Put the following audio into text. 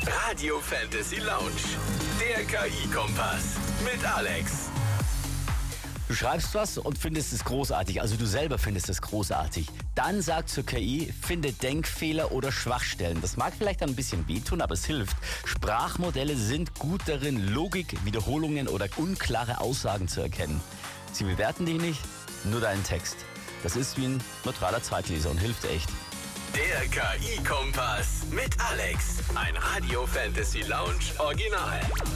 Radio Fantasy Lounge, der KI-Kompass mit Alex. Du schreibst was und findest es großartig, also du selber findest es großartig. Dann sagt zur KI, finde Denkfehler oder Schwachstellen. Das mag vielleicht ein bisschen wehtun, aber es hilft. Sprachmodelle sind gut darin, Logik, Wiederholungen oder unklare Aussagen zu erkennen. Sie bewerten dich nicht, nur deinen Text. Das ist wie ein neutraler Zweitleser und hilft echt. Der KI-Kompass mit Alex. Ein Radio Fantasy Lounge Original.